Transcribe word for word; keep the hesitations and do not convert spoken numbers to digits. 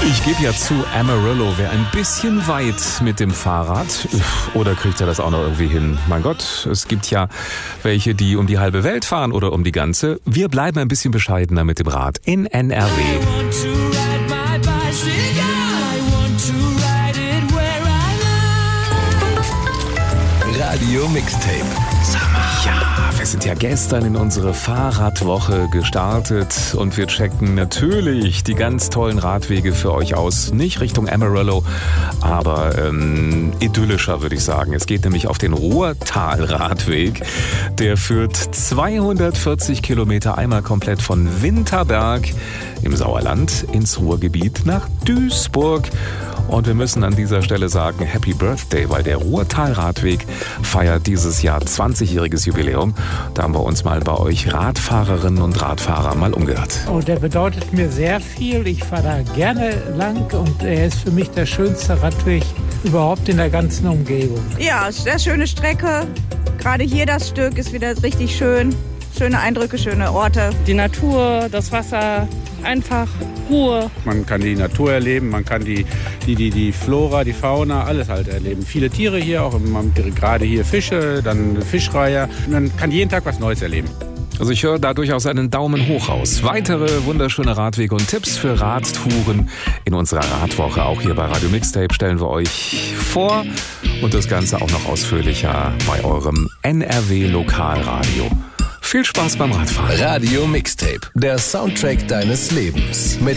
Ich gebe ja zu, Amarillo wäre ein bisschen weit mit dem Fahrrad. Oder kriegt er das auch noch irgendwie hin? Mein Gott, es gibt ja welche, die um die halbe Welt fahren oder um die ganze. Wir bleiben ein bisschen bescheidener mit dem Rad in N R W. Radio Mixtape. Ja, wir sind ja gestern in unsere Fahrradwoche gestartet und wir checken natürlich die ganz tollen Radwege für euch aus. Nicht Richtung Amarillo, aber ähm, idyllischer würde ich sagen. Es geht nämlich auf den Ruhrtal-Radweg. Der führt zweihundertvierzig Kilometer einmal komplett von Winterberg im Sauerland ins Ruhrgebiet nach Duisburg. Und wir müssen an dieser Stelle sagen, Happy Birthday, weil der Ruhrtal-Radweg feiert dieses Jahr zwanzigjähriges Jubiläum. Da haben wir uns mal bei euch Radfahrerinnen und Radfahrer mal umgehört. Oh, der bedeutet mir sehr viel. Ich fahre da gerne lang und er ist für mich der schönste Radweg überhaupt in der ganzen Umgebung. Ja, sehr schöne Strecke. Gerade hier das Stück ist wieder richtig schön. Schöne Eindrücke, schöne Orte. Die Natur, das Wasser, einfach Ruhe. Man kann die Natur erleben, man kann die, die, die, die Flora, die Fauna, alles halt erleben. Viele Tiere hier, auch gerade hier Fische, dann Fischreiher. Man kann jeden Tag was Neues erleben. Also ich höre da durchaus einen Daumen hoch raus. Weitere wunderschöne Radwege und Tipps für Radtouren in unserer Radwoche, auch hier bei Radio Mixtape, stellen wir euch vor. Und das Ganze auch noch ausführlicher bei eurem N R W-Lokalradio. Viel Spaß beim Radfahren. Radio Mixtape, der Soundtrack deines Lebens. Mit